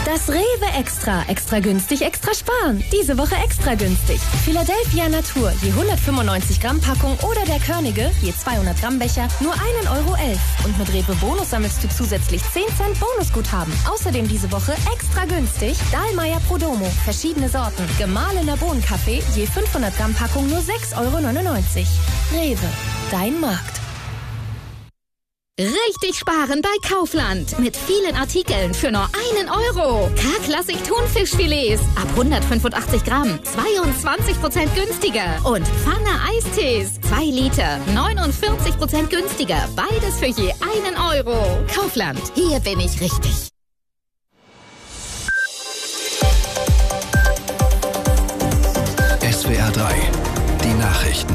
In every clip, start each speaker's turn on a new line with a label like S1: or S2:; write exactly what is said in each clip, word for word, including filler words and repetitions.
S1: Das Rewe Extra. Extra günstig, extra sparen. Diese Woche extra günstig. Philadelphia Natur, je hundertfünfundneunzig Gramm Packung oder der Körnige, je zweihundert Gramm Becher, nur ein Euro elf. Und mit Rewe Bonus sammelst du zusätzlich zehn Cent Bonusguthaben. Außerdem diese Woche extra günstig Dahlmeier Prodomo, verschiedene Sorten. Gemahlener Bohnenkaffee, je fünfhundert Gramm Packung nur sechs Euro neunundneunzig. Rewe, dein Markt.
S2: Richtig sparen bei Kaufland. Mit vielen Artikeln für nur einen Euro. K-Klassik Thunfischfilets ab hundertfünfundachtzig Gramm. zweiundzwanzig Prozent günstiger. Und Pfanne Eistees. zwei Liter. neunundvierzig Prozent günstiger. Beides für je einen Euro. Kaufland. Hier bin ich richtig.
S3: S W R drei. Die Nachrichten.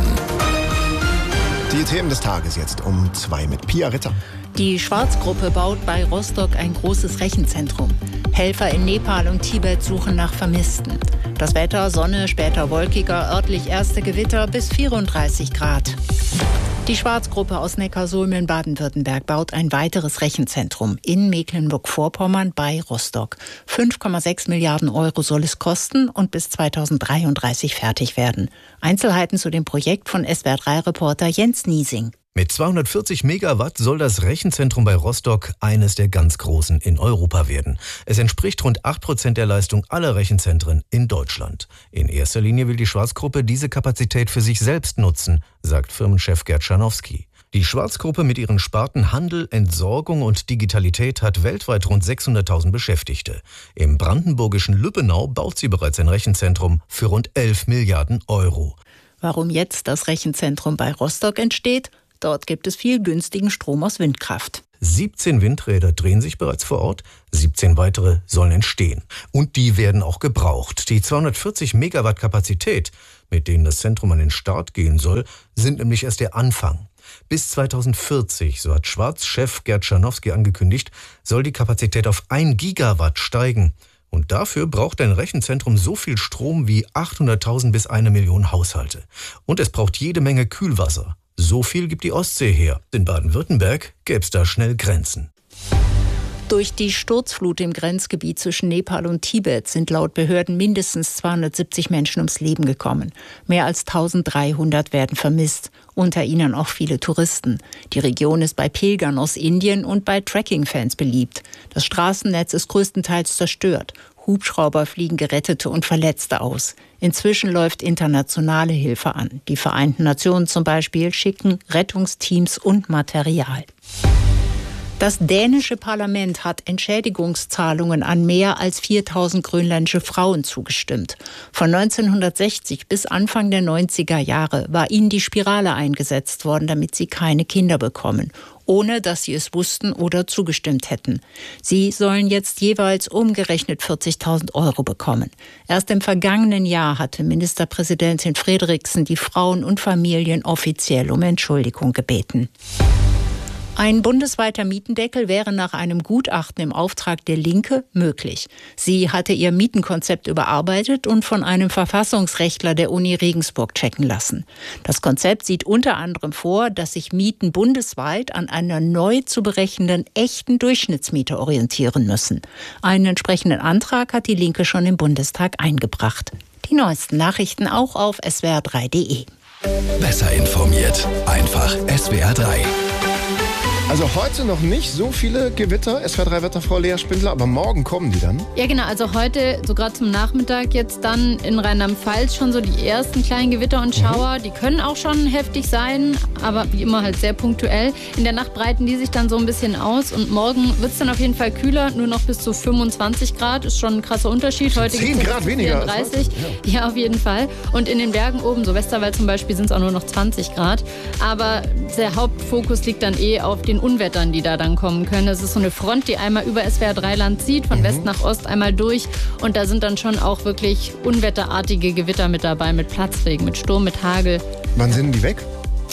S4: Die Themen des Tages jetzt um zwei mit Pia Ritter.
S5: Die Schwarz-Gruppe baut bei Rostock ein großes Rechenzentrum. Helfer in Nepal und Tibet suchen nach Vermissten. Das Wetter, Sonne, später wolkiger, örtlich erste Gewitter bis vierunddreißig Grad. Die Schwarz-Gruppe aus Neckarsulm, Baden-Württemberg baut ein weiteres Rechenzentrum in Mecklenburg-Vorpommern bei Rostock. fünf Komma sechs Milliarden Euro soll es kosten und bis zweitausenddreiunddreißig fertig werden. Einzelheiten zu dem Projekt von S W R drei Reporter Jens Niesing.
S6: Mit zweihundertvierzig Megawatt soll das Rechenzentrum bei Rostock eines der ganz großen in Europa werden. Es entspricht rund acht Prozent der Leistung aller Rechenzentren in Deutschland. In erster Linie will die Schwarz-Gruppe diese Kapazität für sich selbst nutzen, sagt Firmenchef Gerd Scharnowski. Die Schwarz-Gruppe mit ihren Sparten Handel, Entsorgung und Digitalität hat weltweit rund sechshunderttausend Beschäftigte. Im brandenburgischen Lübbenau baut sie bereits ein Rechenzentrum für rund elf Milliarden Euro.
S5: Warum jetzt das Rechenzentrum bei Rostock entsteht? Dort gibt es viel günstigen Strom aus Windkraft.
S6: siebzehn Windräder drehen sich bereits vor Ort, siebzehn weitere sollen entstehen. Und die werden auch gebraucht. Die zweihundertvierzig Megawatt Kapazität, mit denen das Zentrum an den Start gehen soll, sind nämlich erst der Anfang. Bis zweitausendvierzig, so hat Schwarz-Chef Gerd Scharnowski angekündigt, soll die Kapazität auf ein Gigawatt steigen. Und dafür braucht ein Rechenzentrum so viel Strom wie achthunderttausend bis eine Million Haushalte. Und es braucht jede Menge Kühlwasser. So viel gibt die Ostsee her. In Baden-Württemberg gäbe es da schnell Grenzen.
S5: Durch die Sturzflut im Grenzgebiet zwischen Nepal und Tibet sind laut Behörden mindestens zweihundertsiebzig Menschen ums Leben gekommen. Mehr als eintausenddreihundert werden vermisst, unter ihnen auch viele Touristen. Die Region ist bei Pilgern aus Indien und bei Trekking-Fans beliebt. Das Straßennetz ist größtenteils zerstört. Hubschrauber fliegen Gerettete und Verletzte aus. Inzwischen läuft internationale Hilfe an. Die Vereinten Nationen zum Beispiel schicken Rettungsteams und Material. Das dänische Parlament hat Entschädigungszahlungen an mehr als viertausend grönländische Frauen zugestimmt. Von neunzehnhundertsechzig bis Anfang der neunziger Jahre war ihnen die Spirale eingesetzt worden, damit sie keine Kinder bekommen, ohne dass sie es wussten oder zugestimmt hätten. Sie sollen jetzt jeweils umgerechnet vierzigtausend Euro bekommen. Erst im vergangenen Jahr hatte Ministerpräsidentin Frederiksen die Frauen und Familien offiziell um Entschuldigung gebeten. Ein bundesweiter Mietendeckel wäre nach einem Gutachten im Auftrag der Linke möglich. Sie hatte ihr Mietenkonzept überarbeitet und von einem Verfassungsrechtler der Uni Regensburg checken lassen. Das Konzept sieht unter anderem vor, dass sich Mieten bundesweit an einer neu zu berechnenden echten Durchschnittsmiete orientieren müssen. Einen entsprechenden Antrag hat die Linke schon im Bundestag eingebracht. Die neuesten Nachrichten auch auf S W R drei Punkt de.
S3: Besser informiert, einfach S W R drei.
S4: Also heute noch nicht so viele Gewitter, S W R drei Wetterfrau Lea Spindler, aber morgen kommen die dann?
S7: Ja genau, also heute, so gerade zum Nachmittag jetzt dann in Rheinland-Pfalz schon so die ersten kleinen Gewitter und Schauer. Mhm. Die können auch schon heftig sein, aber wie immer halt sehr punktuell. In der Nacht breiten die sich dann so ein bisschen aus und morgen wird es dann auf jeden Fall kühler, nur noch bis zu fünfundzwanzig Grad, ist schon ein krasser Unterschied. Heute
S4: zehn Grad weniger.
S7: vierunddreißig. Ja. ja, auf jeden Fall. Und in den Bergen oben, so Westerwald zum Beispiel, sind es auch nur noch zwanzig Grad. Aber der Hauptfokus liegt dann eh auf den Unwettern, die da dann kommen können. Das ist so eine Front, die einmal über S W R drei Land zieht, von mhm. West nach Ost einmal durch. Und da sind dann schon auch wirklich unwetterartige Gewitter mit dabei, mit Platzregen, mit Sturm, mit Hagel.
S4: Wann sind die weg?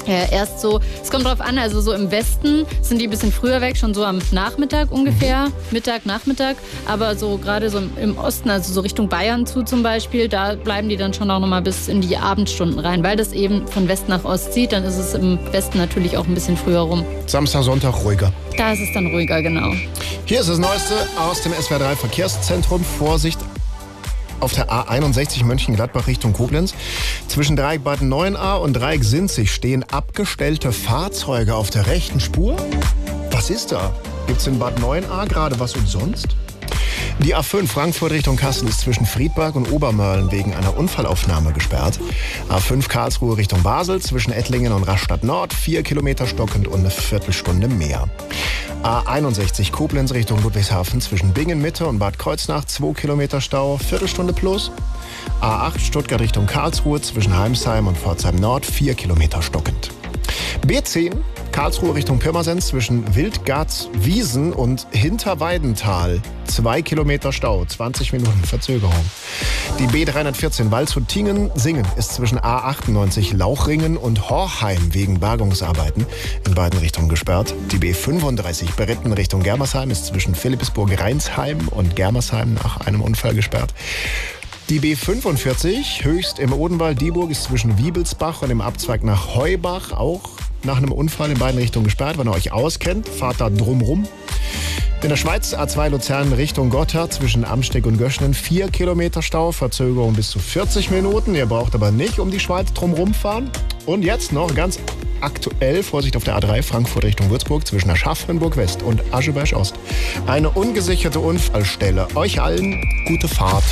S7: Ja, erst so, es kommt drauf an, also so im Westen sind die ein bisschen früher weg, schon so am Nachmittag ungefähr, mhm. Mittag, Nachmittag, aber so gerade so im Osten, also so Richtung Bayern zu zum Beispiel, da bleiben die dann schon auch nochmal bis in die Abendstunden rein, weil das eben von West nach Ost zieht, dann ist es im Westen natürlich auch ein bisschen früher rum.
S4: Samstag, Sonntag ruhiger.
S7: Da ist es dann ruhiger, genau.
S4: Hier ist das Neueste aus dem S W R drei Verkehrszentrum. Vorsicht auf der A einundsechzig Mönchengladbach Richtung Koblenz. Zwischen Dreieck Bad Neuenahr und Dreieck Sinzig stehen abgestellte Fahrzeuge auf der rechten Spur. Was ist da? Gibt's in Bad Neuenahr gerade was umsonst? Die A fünf Frankfurt Richtung Kassel ist zwischen Friedberg und Obermörlen wegen einer Unfallaufnahme gesperrt. A fünf Karlsruhe Richtung Basel zwischen Ettlingen und Rastatt Nord, vier Kilometer stockend und eine Viertelstunde mehr. A einundsechzig Koblenz Richtung Ludwigshafen zwischen Bingen Mitte und Bad Kreuznach, zwei Kilometer Stau, Viertelstunde plus. A acht Stuttgart Richtung Karlsruhe zwischen Heimsheim und Pforzheim Nord, vier Kilometer stockend. B zehn Karlsruhe Richtung Pirmasens zwischen Wildgarts-Wiesen und Hinterweidental. Zwei Kilometer Stau, zwanzig Minuten Verzögerung. Die B dreihundertvierzehn Waldshut-Tingen-Singen ist zwischen A achtundneunzig Lauchringen und Horchheim wegen Bergungsarbeiten in beiden Richtungen gesperrt. Die B fünfunddreißig Beritten Richtung Germersheim ist zwischen Philippsburg-Rheinsheim und Germersheim nach einem Unfall gesperrt. Die B fünfundvierzig Höchst im Odenwald-Dieburg ist zwischen Wiebelsbach und dem Abzweig nach Heubach auch nach einem Unfall in beiden Richtungen gesperrt. Wenn ihr euch auskennt, fahrt da drumrum. In der Schweiz A zwei Luzern Richtung Gotthard zwischen Amsteg und Göschnen vier Kilometer Stau, Verzögerung bis zu vierzig Minuten. Ihr braucht aber nicht um die Schweiz drumrum fahren. Und jetzt noch ganz aktuell, Vorsicht auf der A drei Frankfurt Richtung Würzburg zwischen Aschaffenburg West und Ascheberg Ost. Eine ungesicherte Unfallstelle. Euch allen gute Fahrt.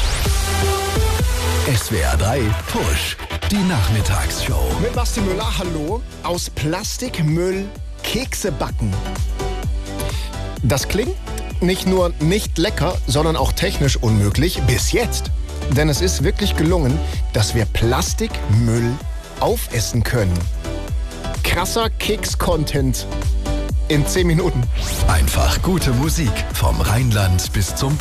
S3: S W R drei Push, die Nachmittagsshow.
S4: Mit Basti Müller, hallo. Aus Plastikmüll Kekse backen. Das klingt nicht nur nicht lecker, sondern auch technisch unmöglich. Bis jetzt. Denn es ist wirklich gelungen, dass wir Plastikmüll aufessen können. Krasser Keks-Content in zehn Minuten.
S3: Einfach gute Musik vom Rheinland bis zum